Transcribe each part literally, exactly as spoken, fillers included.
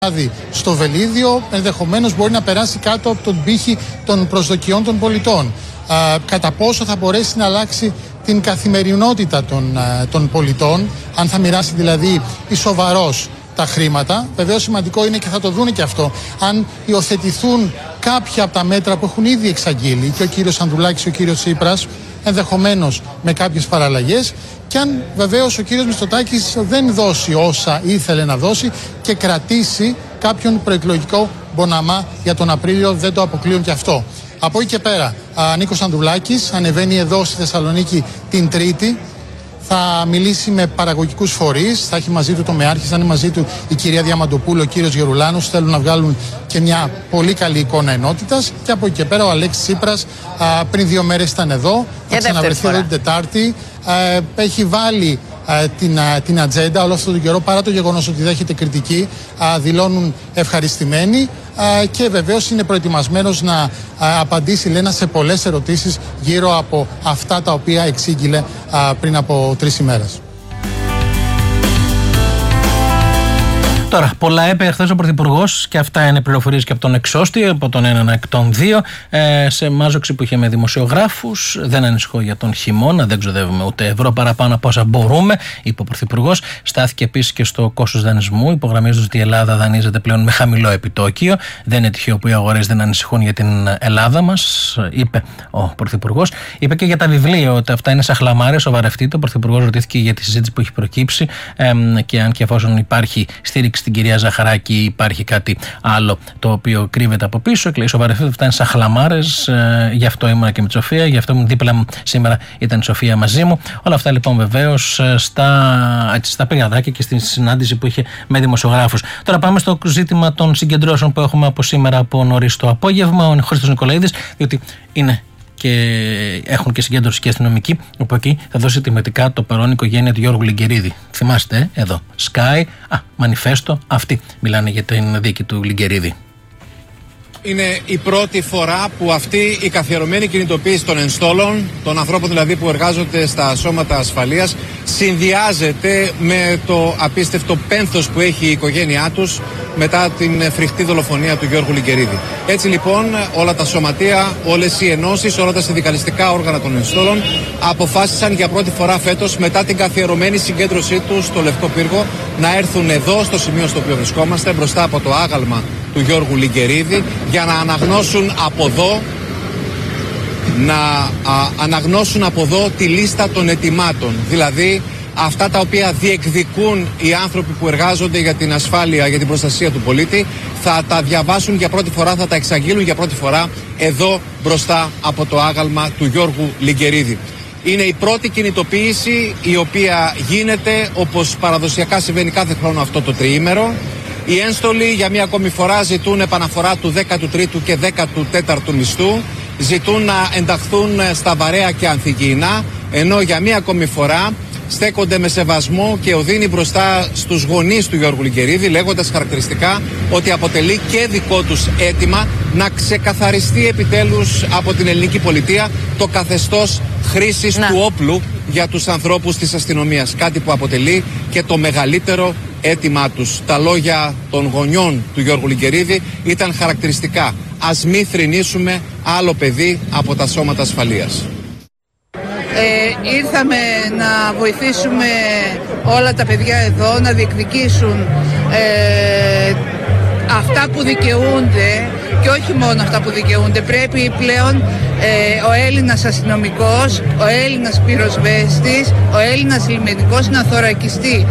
στο Βελίδιο, ενδεχομένως μπορεί να περάσει κάτω από τον πύχη των προσδοκιών των πολιτών. Α, κατά πόσο θα μπορέσει να αλλάξει την καθημερινότητα των, α, των πολιτών, αν θα μοιράσει δηλαδή ισοβαρός τα χρήματα. Βεβαίως σημαντικό είναι και θα το δούνε και αυτό, αν υιοθετηθούν κάποια από τα μέτρα που έχουν ήδη εξαγγείλει και ο κύριος Ανδρουλάκης και ο κύριος Τσίπρας, ενδεχομένως με κάποιες παραλλαγές, και αν βεβαίως ο κύριος Μητσοτάκης δεν δώσει όσα ήθελε να δώσει και κρατήσει κάποιον προεκλογικό μποναμά για τον Απρίλιο, δεν το αποκλείουν και αυτό. Από εκεί και πέρα, ο Νίκος Ανδρουλάκης ανεβαίνει εδώ στη Θεσσαλονίκη την Τρίτη. Θα μιλήσει με παραγωγικούς φορείς, θα έχει μαζί του το ΜΕΑΡΧΙ, θα είναι μαζί του η κυρία Διαμαντοπούλου, ο κύριος Γερουλάνος. Θέλουν να βγάλουν και μια πολύ καλή εικόνα ενότητας. Και από εκεί και πέρα ο Αλέξης Τσίπρας α, πριν δύο μέρες ήταν εδώ, θα ξαναβρεθεί εδώ την Τετάρτη. Α, έχει βάλει α, την, α, την ατζέντα όλο αυτόν τον καιρό, παρά το γεγονός ότι δέχεται κριτική, α, δηλώνουν ευχαριστημένοι. Uh, και βεβαίως είναι προετοιμασμένος να uh, απαντήσει, Λένα, σε πολλές ερωτήσεις γύρω από αυτά τα οποία εξήγηλε uh, πριν από τρεις ημέρες. Τώρα, πολλά είπε χθες ο Πρωθυπουργός, και αυτά είναι πληροφορίες και από τον εξώστη, από τον έναν εκ των δύο, ε, σε μάζοξη που είχε με δημοσιογράφους. Δεν ανησυχώ για τον χειμώνα, δεν ξοδεύουμε ούτε ευρώ παραπάνω από όσα μπορούμε, είπε ο Πρωθυπουργός. Στάθηκε επίσης και στο κόστος δανεισμού, υπογραμμίζοντας ότι η Ελλάδα δανείζεται πλέον με χαμηλό επιτόκιο. Δεν είναι τυχαίο που οι αγορές δεν ανησυχούν για την Ελλάδα μας, είπε ο Πρωθυπουργός. Είπε και για τα βιβλία ότι αυτά είναι σαν χλαμάρες, σοβαρευτείτε. Ο Πρωθυπουργός ρωτήθηκε για τη συζήτηση που έχει προκύψει ε, και αν και εφόσον υπάρχει στήριξη στην κυρία Ζαχαράκη, υπάρχει κάτι άλλο το οποίο κρύβεται από πίσω. Και σοβαρευτείτε, αυτά είναι σαν χλαμάρες. Ε, γι' αυτό ήμουν και με τη Σοφία, γι' αυτό ήμουν δίπλα μου σήμερα, ήταν η Σοφία μαζί μου. Όλα αυτά λοιπόν βεβαίως στα, στα πηγαδάκια και στη συνάντηση που είχε με δημοσιογράφους. Τώρα πάμε στο ζήτημα των συγκεντρώσεων που έχουμε από σήμερα από νωρίς το απόγευμα. Ο Χρήστος Νικολαίδης, διότι είναι και έχουν και συγκέντρωση και αστυνομική, όπου εκεί θα δώσει τιμητικά το παρόν οικογένεια του Γιώργου Λιγκερίδη. Θυμάστε, ε, εδώ, Sky, α, Μανιφέστο, αυτοί μιλάνε για την δίκη του Λιγκερίδη. Είναι η πρώτη φορά που αυτή η καθιερωμένη κινητοποίηση των ενστόλων, των ανθρώπων δηλαδή που εργάζονται στα σώματα ασφαλείας, συνδυάζεται με το απίστευτο πένθος που έχει η οικογένειά τους μετά την φρικτή δολοφονία του Γιώργου Λιγκερίδη. Έτσι λοιπόν όλα τα σωματεία, όλες οι ενώσεις, όλα τα συνδικαλιστικά όργανα των ενστόλων αποφάσισαν για πρώτη φορά φέτος, μετά την καθιερωμένη συγκέντρωσή τους στο Λευκό Πύργο, να έρθουν εδώ στο σημείο στο οποίο βρισκόμαστε, μπροστά από το άγαλμα του Γιώργου Λιγκερίδη, για να αναγνώσουν από εδώ να α, αναγνώσουν από εδώ τη λίστα των αιτημάτων, δηλαδή αυτά τα οποία διεκδικούν οι άνθρωποι που εργάζονται για την ασφάλεια, για την προστασία του πολίτη, θα τα διαβάσουν για πρώτη φορά, θα τα εξαγγείλουν για πρώτη φορά εδώ μπροστά από το άγαλμα του Γιώργου Λιγκερίδη. Είναι η πρώτη κινητοποίηση η οποία γίνεται όπως παραδοσιακά συμβαίνει κάθε χρόνο αυτό το τριήμερο. Οι ένστολοι για μία ακόμη φορά ζητούν επαναφορά του δέκατου τρίτου και δέκατου τέταρτου μισθού, ζητούν να ενταχθούν στα βαρέα και ανθυγιεινά, ενώ για μία ακόμη φορά στέκονται με σεβασμό και οδύνη μπροστά στους γονείς του Γιώργου Λιγκερίδη, λέγοντας χαρακτηριστικά ότι αποτελεί και δικό τους αίτημα να ξεκαθαριστεί επιτέλους από την ελληνική πολιτεία το καθεστώς χρήσης του όπλου για τους ανθρώπους της αστυνομίας. Κάτι που αποτελεί και το μεγαλύτερο αίτημά τους. Τα λόγια των γονιών του Γιώργου Λιγκερίδη ήταν χαρακτηριστικά. Ας μη θρηνήσουμε άλλο παιδί από τα σώματα ασφαλείας. Ε, ήρθαμε να βοηθήσουμε όλα τα παιδιά εδώ να διεκδικήσουν ε, αυτά που δικαιούνται, και όχι μόνο αυτά που δικαιούνται. Πρέπει πλέον ε, ο Έλληνας αστυνομικός, ο Έλληνας πυροσβέστης, ο Έλληνας λιμενικός να θωρακιστεί.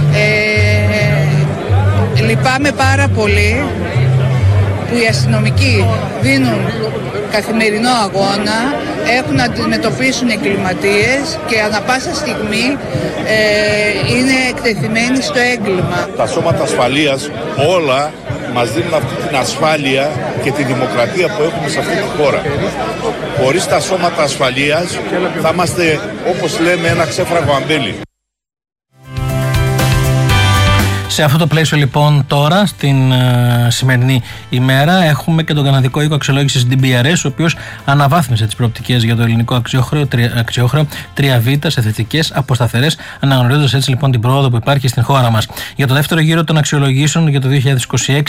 Ε, λυπάμαι πάρα πολύ που οι αστυνομικοί δίνουν καθημερινό αγώνα, έχουν να αντιμετωπίσουν εγκληματίες και ανα πάσα στιγμή ε, είναι εκτεθειμένοι στο έγκλημα. Τα σώματα ασφαλείας όλα μας δίνουν αυτή την ασφάλεια και τη δημοκρατία που έχουμε σε αυτή τη χώρα. Χωρίς τα σώματα ασφαλείας θα είμαστε, όπως λέμε, ένα ξέφραγο αμπέλι. Σε αυτό το πλαίσιο λοιπόν τώρα, στην uh, σημερινή ημέρα, έχουμε και τον καναδικό οίκο αξιολόγησης ντι μπι αρ ες, ο οποίος αναβάθμισε τις προοπτικές για το ελληνικό αξιόχρεο, αξιόχρεο τρία β σε θετικές από σταθερές, αναγνωρίζοντας έτσι λοιπόν την πρόοδο που υπάρχει στην χώρα μας. Για το δεύτερο γύρο των αξιολογήσεων για το δύο χιλιάδες είκοσι έξι